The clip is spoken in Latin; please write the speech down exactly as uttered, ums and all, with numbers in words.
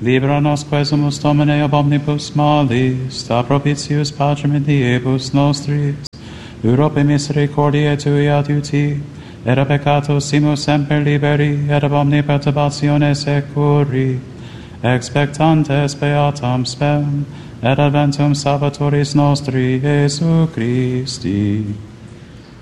Libera nos quesumus Domine ob omnibus malis, da propitius Patrem in diebus nostris, Europe misericordiae Tui adiuti, et a peccatus simus semper liberi, et ab omni perturbatione securi, expectantes beatam spem, et adventum Salvatoris nostri, Iesu Christi.